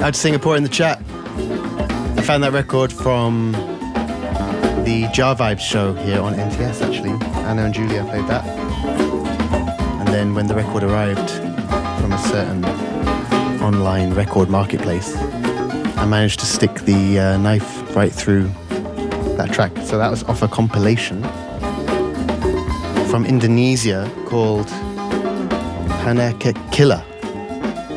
Out to Singapore in the chat. I found that record from the Jar Vibes show here on NTS, actually. Anna and Julia played that. And then when the record arrived from a certain online record marketplace, I managed to stick the knife right through that track. So that was off a compilation from Indonesia called Haneka Killer.